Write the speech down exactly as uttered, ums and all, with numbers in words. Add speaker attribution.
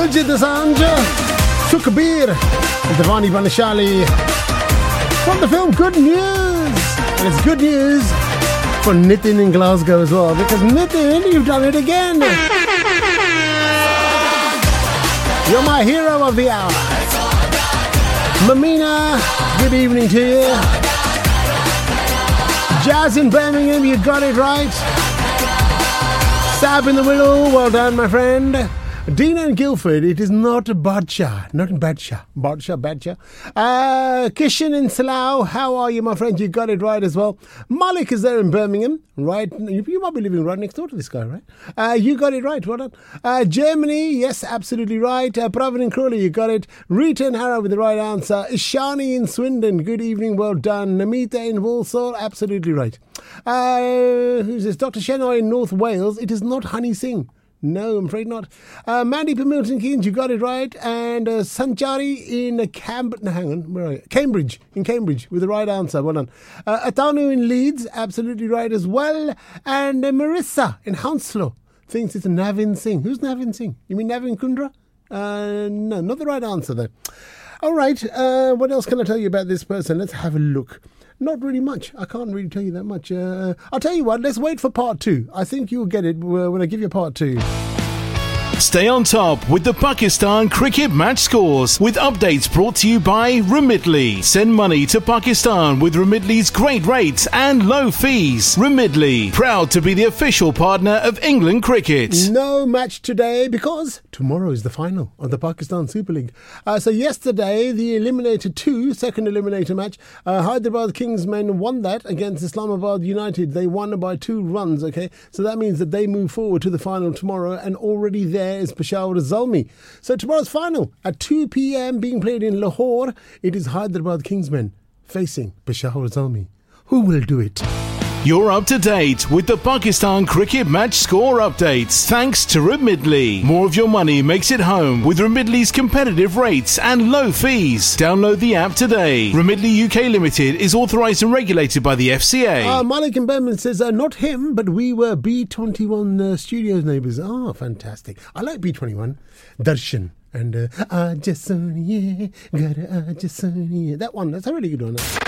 Speaker 1: Diljit Dosanjh, Sukhbir, and Devani Banashali from the film Good News. And it's good news for Nitin in Glasgow as well, because Nitin, you've done it again. You're my hero of the hour. Mamina, good evening to you. Jazz in Birmingham, you got it right. Sab in the Willow, well done, my friend. Dina in Guildford, it is not Badshah, not Badshah, Badshah, Badshah. Uh, Kishan in Slough, how are you, my friend? You got it right as well. Malik is there in Birmingham, right? You, you might be living right next door to this guy, right? Uh, you got it right, well done. Uh, Germany, yes, absolutely right. Uh, Pravin in Crawley, you got it. Rita and Harrow with the right answer. Ishani in Swindon, good evening, well done. Namita in Walsall, absolutely right. Uh, who's this? Doctor Shenoy in North Wales, it is not Honey Singh. No, I'm afraid not. Uh, Mandy from Milton Keynes, you got it right. And uh, Sanchari in uh, Cam- no, hang on, where are you? Cambridge, in Cambridge, with the right answer. Well done. Uh, Atanu in Leeds, absolutely right as well. And uh, Marissa in Hounslow thinks it's Navin Singh. Who's Navin Singh? You mean Navin Kundra? Uh, no, not the right answer there. All right, uh, what else can I tell you about this person? Let's have a look. Not really much. I can't really tell you that much. Uh, I'll tell you what, let's wait for part two. I think you'll get it when I give you part two.
Speaker 2: Stay on top with the Pakistan cricket match scores with updates brought to you by Remitly. Send money to Pakistan with Remitly's great rates and low fees. Remitly, proud to be the official partner of England cricket.
Speaker 1: No match today because tomorrow is the final of the Pakistan Super League. Uh, so yesterday, the Eliminator two, second Eliminator match, uh, Hyderabad Kings men won that against Islamabad United. They won by two runs, okay? So that means that they move forward to the final tomorrow, and already there is Peshawar Zalmi. So tomorrow's final at two p.m. being played in Lahore. It is Hyderabad Kingsmen facing Peshawar Zalmi. Who will do it?
Speaker 2: You're up to date with the Pakistan cricket match score updates thanks to Remitly. More of your money makes it home with Remitly's competitive rates and low fees. Download the app today. Remitly U K Limited is authorised and regulated by the F C A.
Speaker 1: Uh, Malik in Birmingham says, uh, not him, but we were B twenty-one uh, Studios neighbours. Oh, fantastic. I like B twenty-one. Darshan. And uh, Aaj Soniye, Ghar Aaj Soniye. That one, that's a really good one.